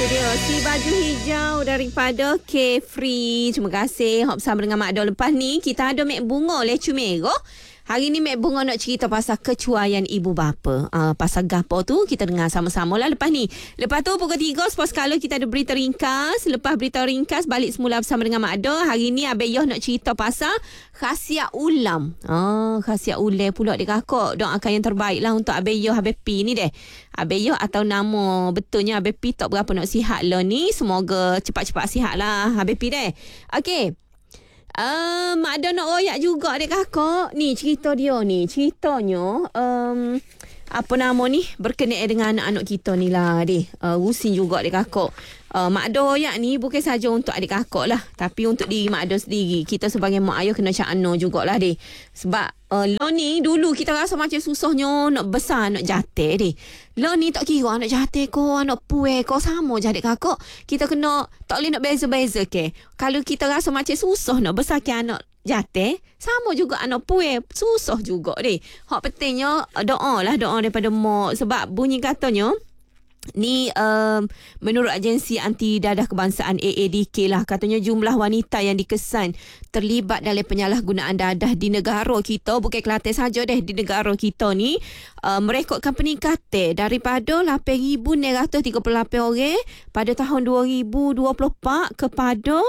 dia si baju hijau daripada Carefree. Terima kasih. Hop bersama dengan Mak Dol. Lepas ni kita ada Mek Bunga lecu merah. Hari ni Mek Bunga nak cerita pasal kecuaian ibu bapa. Pasal gapo tu kita dengar sama-sama lah lepas ni. Lepas tu pukul 3 Sports Color kita ada berita ringkas. Lepas berita ringkas balik semula bersama dengan Mak Dol. Hari ni Abang Yoh nak cerita pasal khasiat ulam. Khasiat ulam pula dia kakak. Doakan yang terbaik lah untuk Abang Yoh Abang P ni deh. Abang Yoh atau nama betulnya Abang P tak berapa nak sihat lah ni. Semoga cepat-cepat sihat lah Abang P deh. Okey. Mak ada nak royak juga dek kakak. Ni cerita dia ni. Ceritanya apa nama ni? Berkenaan dengan anak-anak kita ni lah dek. Rusin juga dek kakak. Mak ada royak ni bukan saja untuk adik kakak lah. Tapi untuk diri mak ada sendiri. Kita sebagai mak ayah kena cakna jugalah dek. Sebab lo ni dulu kita rasa macam susahnya nak besar anak jatuh dek. Lo ni tak kira anak jatuh ko, anak puai ko sama je adik kakak. Kita kena tak boleh nak beza-beza ke. Kalau kita rasa macam susah nak besar ke anak jatuh, sama juga anak puai susah juga dek. Hak pentingnya doa daripada mak. Sebab bunyi katanya ni menurut agensi anti dadah kebangsaan AADK lah, katanya jumlah wanita yang dikesan terlibat dalam penyalahgunaan dadah di negara kita, bukan Kelantan saja deh, di negara kita ni merekodkan peningkatan daripada 8,938 orang pada tahun 2024 kepada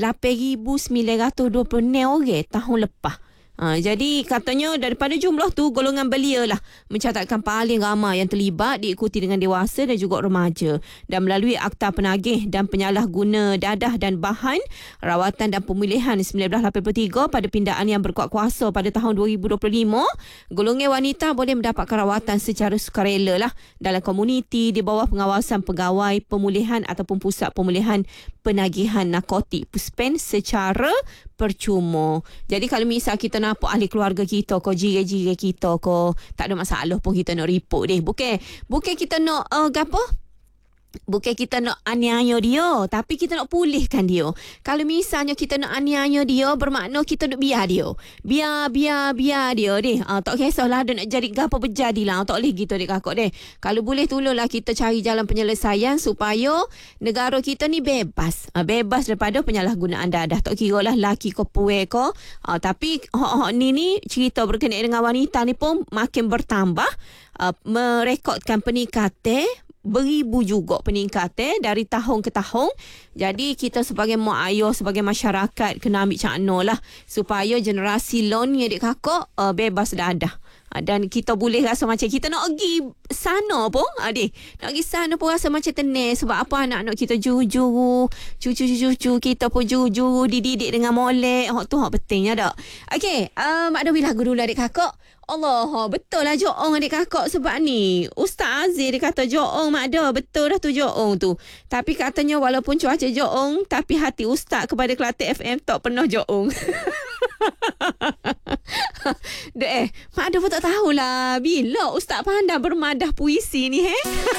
8,926 orang tahun lepas. Jadi katanya daripada jumlah tu golongan belia lah mencatatkan paling ramai yang terlibat, diikuti dengan dewasa dan juga remaja, dan melalui Akta Penagih dan Penyalahguna Dadah dan Bahan Rawatan dan Pemulihan 1983 pada pindaan yang berkuat kuasa pada tahun 2025, golongan wanita boleh mendapatkan rawatan secara sukarela lah dalam komuniti di bawah pengawasan pegawai pemulihan ataupun pusat pemulihan penagihan narkotik PUSPEN secara percuma. Jadi kalau misal kita nampak ahli keluarga kita ko, jiran-jiran kita ko, tak ada masalah pun kita nak report deh. Bukan kita nak bukan kita nak aniaya dia, tapi kita nak pulihkan dia. Kalau misalnya kita nak aniaya dia, bermakna kita nak biar dia. Biar dia deh. Tak kisahlah dia nak jadi gapo berjadilah. Tak boleh gitu dek kakak deh. Kalau boleh tolonglah kita cari jalan penyelesaian supaya negara kita ni bebas. Bebas daripada penyalahgunaan dadah. Tak kira lah laki ko puai ko. Tapi hak ni cerita berkenaan dengan wanita ni pun makin bertambah. Merekodkan peningkatan beribu juga peningkatan dari tahun ke tahun. Jadi kita sebagai mak ayah, sebagai masyarakat kena ambil cakna lah supaya generasi lon ni adik kakak bebas dadah. Dan kita boleh rasa macam kita nak pergi sana pun nak pergi sana pun rasa macam tenang. Sebab apa, anak-anak kita jujur, cucu-cucu kita pun jujur, dididik dengan molek. Hak tu hak pentingnya tak. Okey, Mak Dawi lagu dulu adik kakak. Allah, betul lah joong adik kakak. Sebab ni Ustaz Aziz dia kata joong Mak Da, betul dah tu joong tu. Tapi katanya walaupun cuaca joong, tapi hati Ustaz kepada Kelantan FM tak pernah joong. Mak Da pun tak tahulah bila Ustaz pandai bermadah puisi ni